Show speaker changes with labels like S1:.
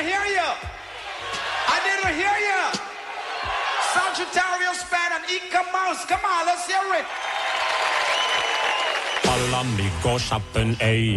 S1: hear you. I didn't hear you. Sagittarius Band and Ika Mouse. Come on, let's hear it.
S2: Alla mig går shoppen ej.